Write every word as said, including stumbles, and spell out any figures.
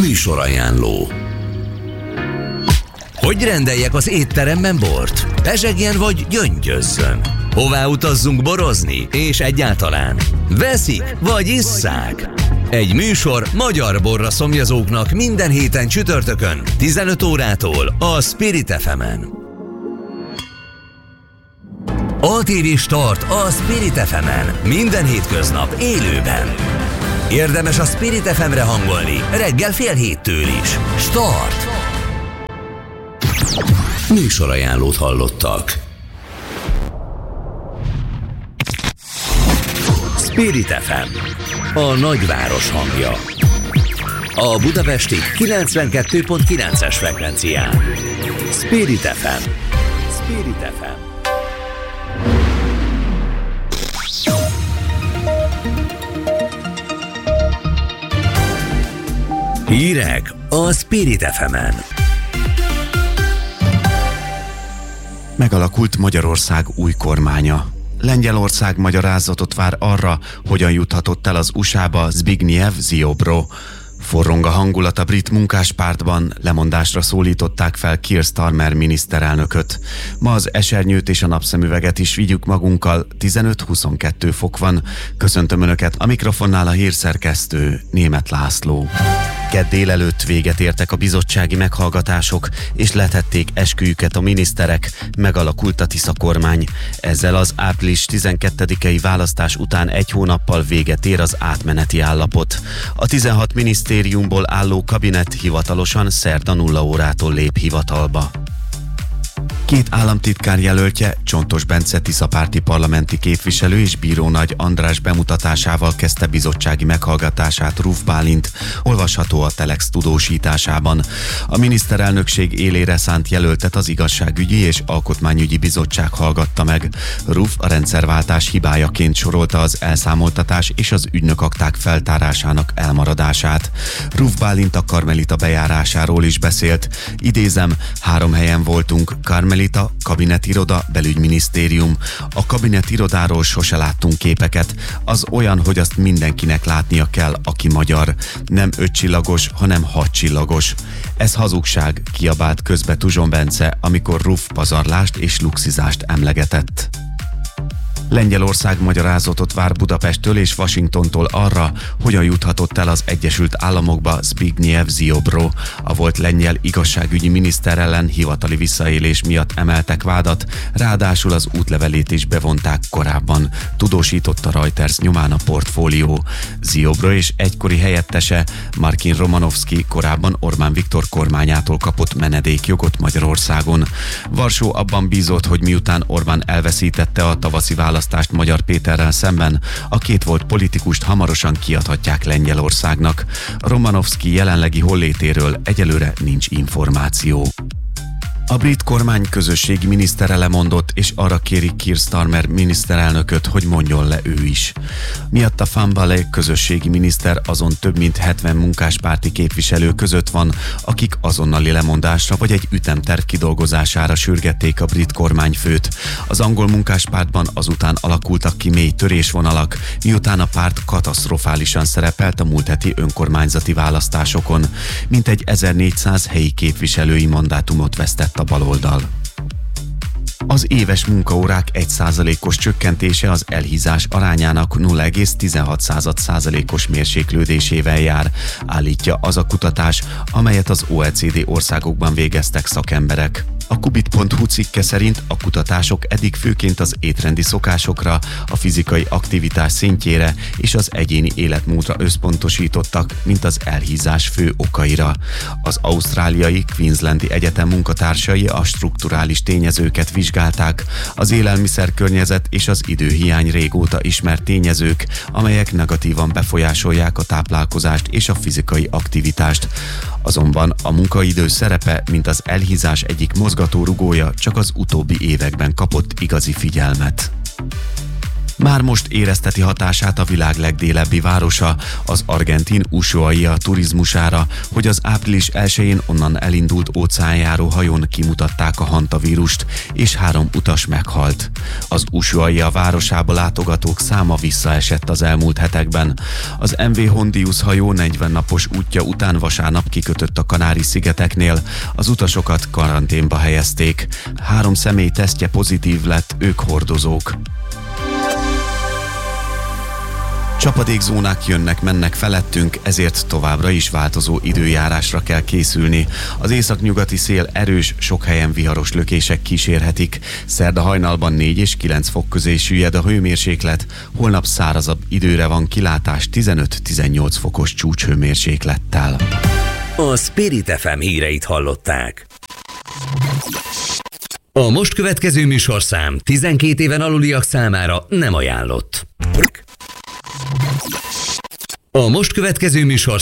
Műsorajánló. Hogy rendeljek az étteremben bort? Pezsegjen vagy gyöngyözzön? Hová utazzunk borozni? És egyáltalán veszik vagy isszák? Egy műsor magyar borra szomjazóknak minden héten csütörtökön tizenöt órától a Spirit ef emen. á té vé Start a Spirit ef emen minden hétköznap élőben. Érdemes a Spirit ef emre hangolni reggel fél héttől is. Start! Műsorajánlót hallottak. Spirit ef em, a nagyváros hangja. A budapesti kilencvenkettő pont kilences frekvencián. Spirit ef em. Spirit ef em. Hírek a Spirit ef emen. Megalakult Magyarország új kormánya. Lengyelország magyarázatot vár arra, hogyan juthatott el az u es á-ba Zbigniew Ziobro. Forrong a hangulat a brit munkáspártban, lemondásra szólították fel Keir Starmer miniszterelnököt. Ma az esernyőt és a napszemüveget is vigyük magunkkal, tizenöt-huszonkettő fok van. Köszöntöm Önöket, a mikrofonnál a hírszerkesztő, Németh László. Kedd délelőtt véget értek a bizottsági meghallgatások, és letették esküjüket a miniszterek, megalakult a Tisza kormány. Ezzel az április tizenkettedikei választás után egy hónappal véget ér az átmeneti állapot. A tizenhat minisztériumból álló kabinet hivatalosan szerda nulla órától lép hivatalba. Két államtitkár jelöltje, Csontos Bence tiszapárti parlamenti képviselő és Bíró Nagy András bemutatásával kezdte bizottsági meghallgatását Ruf Bálint, olvasható a Telex tudósításában. A miniszterelnökség élére szánt jelöltet az Igazságügyi és Alkotmányügyi Bizottság hallgatta meg. Ruf a rendszerváltás hibájaként sorolta az elszámoltatás és az ügynökakták feltárásának elmaradását. Ruf Bálint a Karmelita bejárásáról is beszélt. Idézem, három helyen voltunk, Karmelita, kabinetiroda, belügyminisztérium. A kabinetirodáról sose láttunk képeket. Az olyan, hogy azt mindenkinek látnia kell, aki magyar. Nem ötcsillagos, hanem hatcsillagos. Ez hazugság, kiabált közbe Tuzson Bence, amikor Ruf pazarlást és luxizást emlegetett. Lengyelország magyarázatot vár Budapesttől és Washingtontól arra, hogyan juthatott el az Egyesült Államokba Zbigniew Ziobro. A volt lengyel igazságügyi miniszter ellen hivatali visszaélés miatt emeltek vádat, ráadásul az útlevelét is bevonták korábban, tudósította Reuters nyomán a Portfólió. Ziobro és egykori helyettese Martin Romanowski korábban Orbán Viktor kormányától kapott menedékjogot Magyarországon. Varsó abban bízott, hogy miután Orbán elveszítette a tavaszi választást Magyar Péterrel szemben, a két volt politikust hamarosan kiadhatják Lengyelországnak. Romanowski jelenlegi hollétéről egyelőre nincs információ. A brit kormány közösségi minisztere lemondott, és arra kéri Keir Starmer miniszterelnököt, hogy mondjon le ő is. Miatt a Fambale közösségi miniszter azon több mint hetven munkáspárti képviselő között van, akik azonnali lemondásra vagy egy ütemterv kidolgozására sürgették a brit kormányfőt. Az angol munkáspártban azután alakultak ki mély törésvonalak, miután a párt katasztrofálisan szerepelt a múlt heti önkormányzati választásokon. Mintegy ezernégyszáz helyi képviselői mandátumot vesztett a baloldal. Az éves munkaórák egy százalékos csökkentése az elhízás arányának nulla egész tizenhat százalékos mérséklődésével jár, állítja az a kutatás, amelyet az o e cé dé országokban végeztek szakemberek. A kubit pont hu cikke szerint a kutatások eddig főként az étrendi szokásokra, a fizikai aktivitás szintjére és az egyéni életmódra összpontosítottak, mint az elhízás fő okaira. Az ausztráliai Queenslandi Egyetem munkatársai a strukturális tényezőket vizsgálták, az élelmiszerkörnyezet és az időhiány régóta ismert tényezők, amelyek negatívan befolyásolják a táplálkozást és a fizikai aktivitást. Azonban a munkaidő szerepe, mint az elhízás egyik mozgatórugója, csak az utóbbi években kapott igazi figyelmet. Már most érezteti hatását a világ legdélebbi városa, az argentin Ushuaia turizmusára, hogy az április elsején onnan elindult óceánjáró hajón kimutatták a hantavírust, és három utas meghalt. Az Ushuaia városába látogatók száma visszaesett az elmúlt hetekben. Az em vé Hondius hajó negyven napos útja után vasárnap kikötött a Kanári-szigeteknél, az utasokat karanténba helyezték. Három személy tesztje pozitív lett, ők hordozók. Csapadékzónák jönnek-mennek felettünk, ezért továbbra is változó időjárásra kell készülni. Az északnyugati szél erős, sok helyen viharos lökések kísérhetik. Szerda hajnalban négy és kilenc fok közé süllyed a hőmérséklet, holnap szárazabb időre van kilátás tizenöt-tizennyolc fokos csúcshőmérséklettel. A Spirit ef em híreit hallották. A most következő műsorszám tizenkét éven aluliak számára nem ajánlott. A most következő műsorszám